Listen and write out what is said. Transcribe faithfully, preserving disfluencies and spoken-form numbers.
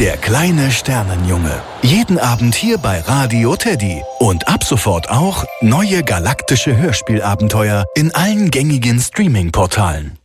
Der kleine Sternenjunge. Jeden Abend hier bei Radio Teddy. Und ab sofort auch neue galaktische Hörspielabenteuer in allen gängigen Streaming-Portalen.